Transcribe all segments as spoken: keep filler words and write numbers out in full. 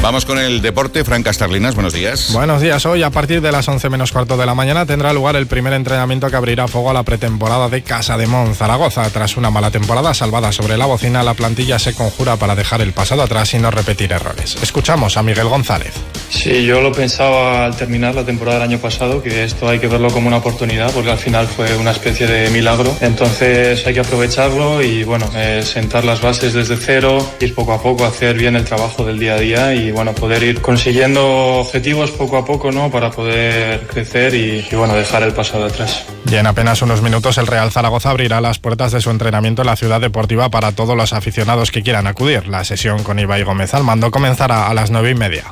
Vamos con el deporte. Fran Castarlinas, buenos días. Buenos días. Hoy, a partir de las once menos cuarto de la mañana, tendrá lugar el primer entrenamiento que abrirá fuego a la pretemporada de Casademont, Zaragoza. Tras una mala temporada salvada sobre la bocina, la plantilla se conjura para dejar el pasado atrás y no repetir errores. Escuchamos a Miguel González. Sí, yo lo pensaba al terminar la temporada del año pasado, que esto hay que verlo como una oportunidad, porque al final fue una especie de milagro. Entonces hay que aprovecharlo y bueno, eh, sentar las bases desde cero, ir poco a poco, hacer bien el trabajo del día a día y bueno, poder ir consiguiendo objetivos poco a poco, ¿no? Para poder crecer y, y bueno, dejar el pasado atrás. Y en apenas unos minutos el Real Zaragoza abrirá las puertas de su entrenamiento en la ciudad deportiva para todos los aficionados que quieran acudir. La sesión con Ibai Gómez al mando comenzará a las nueve y media.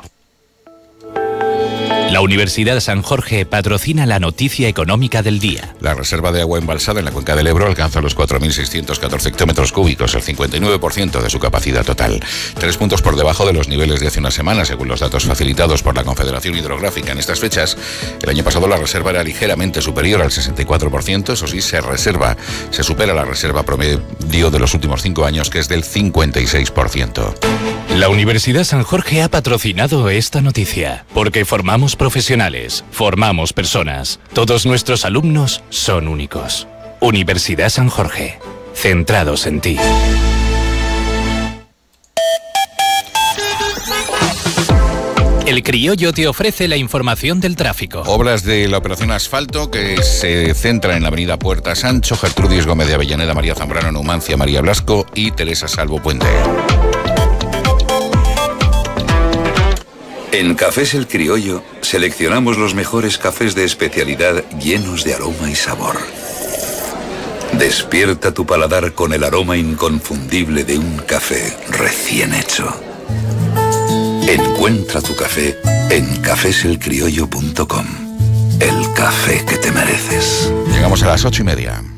La Universidad San Jorge patrocina la noticia económica del día. La reserva de agua embalsada en la cuenca del Ebro alcanza los cuatro mil seiscientos catorce hectómetros cúbicos, el cincuenta y nueve por ciento de su capacidad total. Tres puntos por debajo de los niveles de hace una semana, según los datos facilitados por la Confederación Hidrográfica. En estas fechas, el año pasado la reserva era ligeramente superior al sesenta y cuatro por ciento. Eso sí, se reserva, se supera la reserva promedio de los últimos cinco años, que es del cincuenta y seis por ciento. La Universidad San Jorge ha patrocinado esta noticia, porque formamos profesionales, formamos personas. Todos nuestros alumnos son únicos. Universidad San Jorge, centrados en ti. El Criollo te ofrece la información del tráfico. Obras de la operación asfalto que se centran en la avenida Puerta Sancho, Gertrudis Gómez de Avellaneda, María Zambrano, Numancia, María Blasco y Teresa Salvo Puente. En Cafés El Criollo seleccionamos los mejores cafés de especialidad llenos de aroma y sabor. Despierta tu paladar con el aroma inconfundible de un café recién hecho. Encuentra tu café en cafés el criollo punto com. El café que te mereces. Llegamos a las ocho y media.